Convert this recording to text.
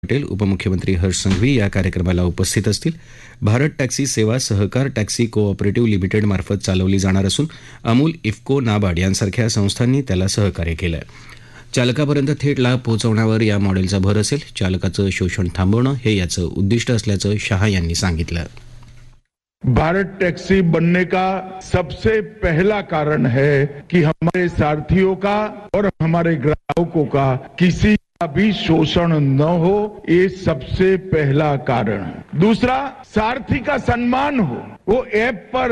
पटेल, उपमुख्यमंत्री हर्ष संघवी या कार्यक्रमाला उपस्थित असतील. भारत टॅक्सी सेवा सहकार टॅक्सी कोऑपरेटिव्ह लिमिटेड मार्फत चालवली जाणार असून अमूल, इफ्को, नाबार्ड यांसारख्या संस्थांनी त्याला सहकार्य केलं आहे. चालकापर्यंत थेट लाभ पोहोचवण्यावर या मॉडेलचा भर असेल. चालकाचं शोषण थांबवणं हे याचं उद्दिष्ट असल्याचं शाह यांनी सांगितलं. भारत टैक्सी बनने का सबसे पहला कारण है कि हमारे सारथियों का और हमारे ग्राहकों का किसी का भी शोषण न हो, ये सबसे पहला कारण. दूसरा, सारथी का सम्मान हो. वो ऐप पर